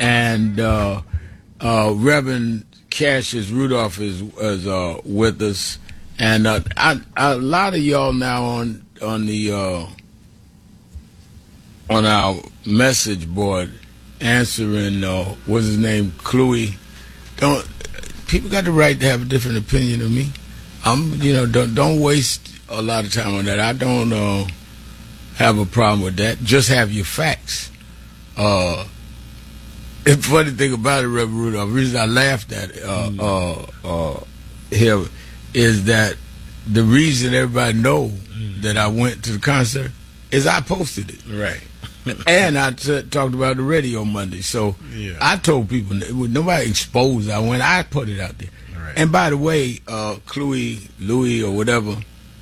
and Reverend Cassius Rudolph is with us, and a lot of y'all now on the on our message board answering what's his name, Cluey. Don't people got the right to have a different opinion of me? Don't waste a lot of time on that. I don't have a problem with that. Just have your facts. The funny thing about it, Reverend Rudolph, the reason I laughed at him is that the reason everybody know that I went to the concert is I posted it. Right. And I talked about the radio Monday. So I told people, nobody exposed I went. I put it out there. Right. And by the way, Chloe, Louis, or whatever,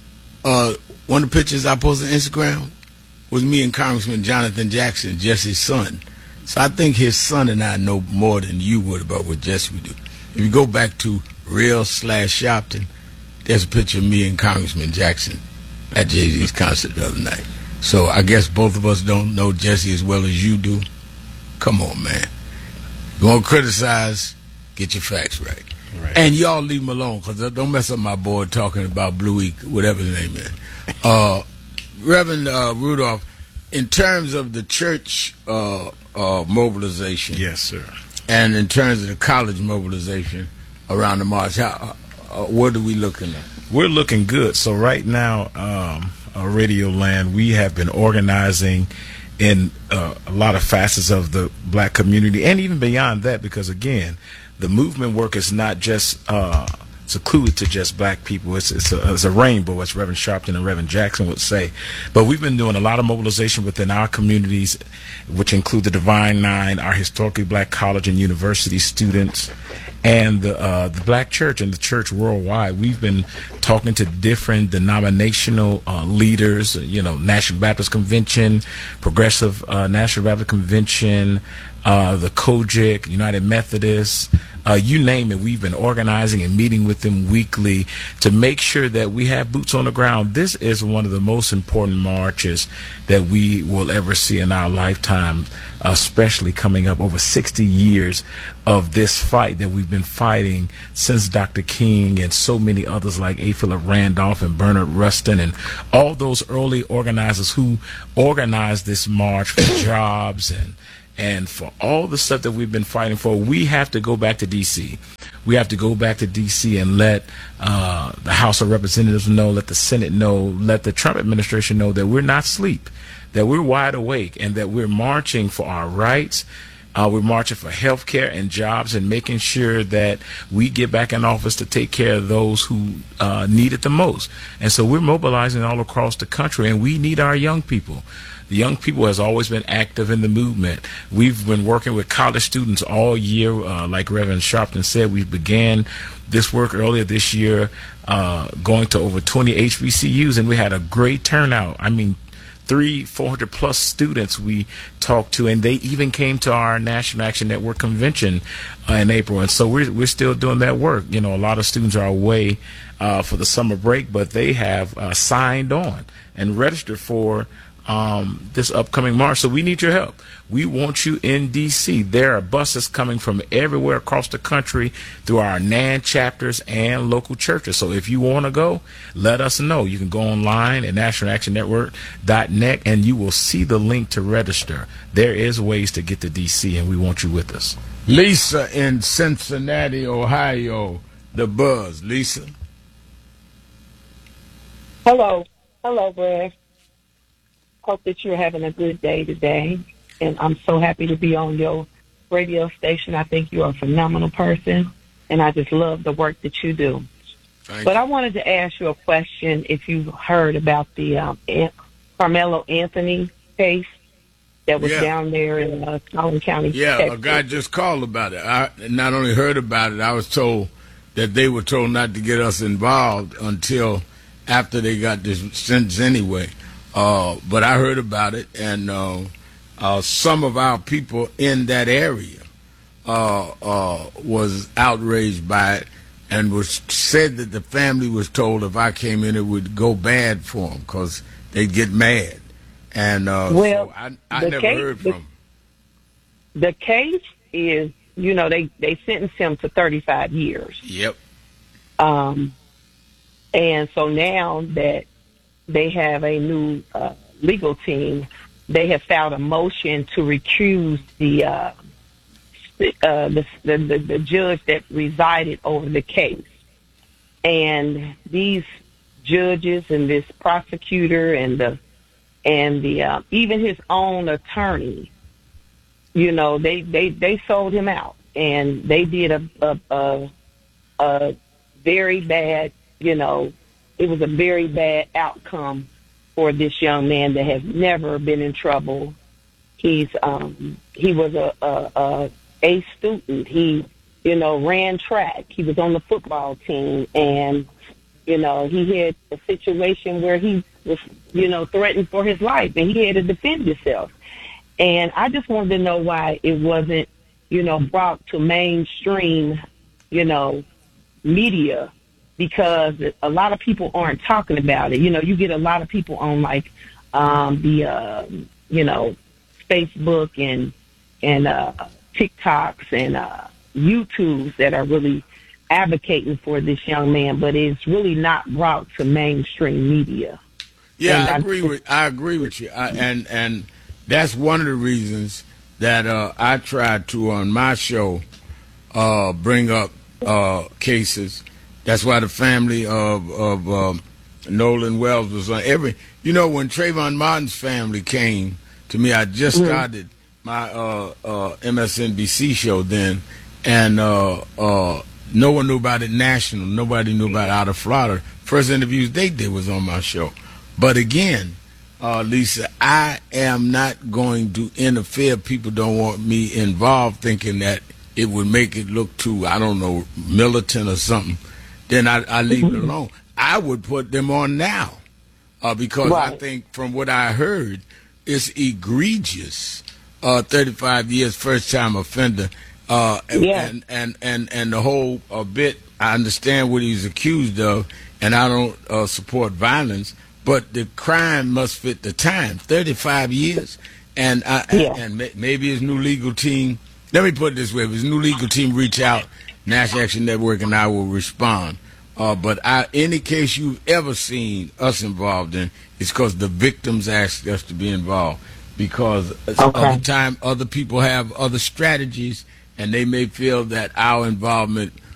one of the pictures I posted on Instagram was me and Congressman Jonathan Jackson, Jesse's son. So I think his son and I know more than you would about what Jesse would do. If you go back to Real/Shopton, there's a picture of me and Congressman Jackson at Jay-Z's concert the other night. So I guess both of us don't know Jesse as well as you do. Come on, man. You want to criticize, get your facts right. And y'all leave him alone, because don't mess up my board talking about Blue Week, whatever his name is. Reverend Rudolph, in terms of the church mobilization. Yes, sir. And in terms of the college mobilization around the march, what are we looking at? We're looking good. So right now, Radio Land, we have been organizing in a lot of facets of the black community and even beyond that, because, again, the movement work is not just secluded to just black people. It's a rainbow, as Reverend Sharpton and Reverend Jackson would say. But we've been doing a lot of mobilization within our communities, which include the Divine Nine, our historically black college and university students, and the black church and the church worldwide. We've been talking to different denominational leaders, National Baptist Convention, Progressive National Baptist Convention, the COGIC, United Methodist, you name it. We've been organizing and meeting with them weekly to make sure that we have boots on the ground. This is one of the most important marches that we will ever see in our lifetime, especially coming up over 60 years of this fight that we've been fighting since Dr. King and so many others like A. Philip Randolph and Bernard Rustin and all those early organizers who organized this march for jobs and for all the stuff that we've been fighting for. We have to go back to D.C. We have to go back to D.C. and let the House of Representatives know, let the Senate know, let the Trump administration know that we're not asleep, that we're wide awake, and that we're marching for our rights. We're marching for health care and jobs and making sure that we get back in office to take care of those who need it the most. And so we're mobilizing all across the country, and we need our young people. The young people has always been active in the movement. We've been working with college students all year. Like Reverend Sharpton said, we began this work earlier this year, going to over 20 HBCUs, and we had a great turnout. I mean, 400 plus students we talked to, and they even came to our National Action Network convention in April. And so we're still doing that work. A lot of students are away for the summer break, but they have signed on and registered for this upcoming march. So we need your help. We want you in D.C. There are buses coming from everywhere across the country through our NAN chapters and local churches. So if you want to go, let us know. You can go online at nationalactionnetwork.net and you will see the link to register. There is ways to get to D.C. and we want you with us. Lisa in Cincinnati, Ohio, the buzz. Lisa. Hello, Brad. Hope that you're having a good day today, and I'm so happy to be on your radio station. I think you're a phenomenal person, and I just love the work that you do. But I wanted to ask you a question. If you heard about the Carmelo Anthony case that was down there in Collin County, Texas. A guy just called about it. I not only heard about it, I was told that they were told not to get us involved until after they got this sentence anyway. But I heard about it, and some of our people in that area was outraged by it, and was said that the family was told if I came in, it would go bad for them because they'd get mad. And so I never heard from them. The case is, you know, they sentenced him to 35 years. Yep. And so now that they have a new legal team, they have filed a motion to recuse the judge that resided over the case. And these judges and this prosecutor and the even his own attorney, you know, they sold him out, and they did a very bad, you know, it was a very bad outcome for this young man that has never been in trouble. He was a student. He, you know, ran track. He was on the football team, and, you know, he had a situation where he was, you know, threatened for his life, and he had to defend himself. And I just wanted to know why it wasn't, you know, brought to mainstream, you know, media, because a lot of people aren't talking about it. You know, you get a lot of people on like you know, Facebook and TikToks and YouTubes that are really advocating for this young man, but it's really not brought to mainstream media. Yeah, I agree with you, and that's one of the reasons that I tried to on my show bring up cases. That's why the family of Nolan Wells was on every. You know, when Trayvon Martin's family came to me, I just started my MSNBC show then, and no one knew about it national. Nobody knew about it out of Florida. First interviews they did was on my show. But again, Lisa, I am not going to interfere. People don't want me involved, thinking that it would make it look too, I don't know, militant or something. Then I leave it alone. I would put them on now because I think from what I heard, it's egregious. 35 years, first-time offender. And the whole bit, I understand what he's accused of, and I don't support violence, but the crime must fit the time. 35 years, and maybe his new legal team. Let me put it this way: if his new legal team reach out, National Action Network, and I will respond. But any case you've ever seen us involved in, it's because the victims asked us to be involved. Because of the time, other people have other strategies, and they may feel that our involvement